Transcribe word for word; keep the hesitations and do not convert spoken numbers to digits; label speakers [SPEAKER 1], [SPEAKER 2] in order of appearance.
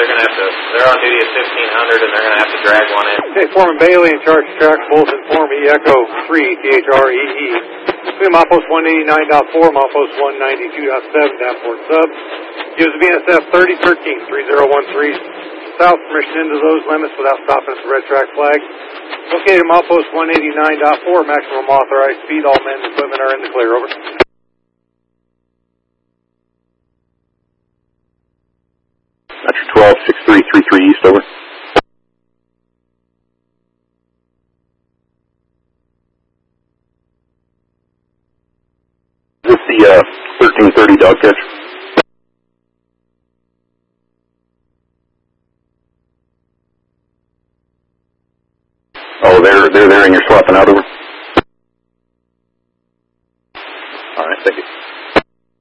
[SPEAKER 1] they're going to have to, they're on duty at fifteen hundred and they're going to have to drag one in.
[SPEAKER 2] Okay, Foreman Bailey in charge of track, both inform E Echo three, T H R E E. Milepost one eighty-nine point four, Milepost one ninety-two point seven, Davenport Sub. Gives V N S F thirty thirteen, three zero one three. South, permission into those limits without stopping at the red track flag. Located Milepost one eighty-nine point four, maximum authorized speed. All men and equipment are in the clear, over.
[SPEAKER 3] Metro twelve, six three three three East, over. Is this the uh, thirteen thirty dog catch? Oh, they're, they're there and you're swapping out, over.